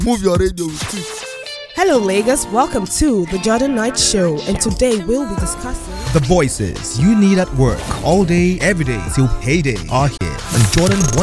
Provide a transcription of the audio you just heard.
Move your radio with it. Hello, Lagos. Welcome to the Jordan Knight Show, and today we'll be discussing the voices you need at work all day, every day till payday are here on Jordan